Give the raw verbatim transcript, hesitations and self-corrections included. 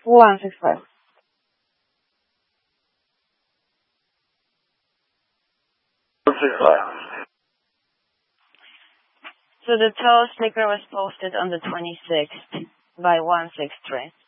one six five. one six five. So the tow sticker was posted on the twenty-sixth by one six three.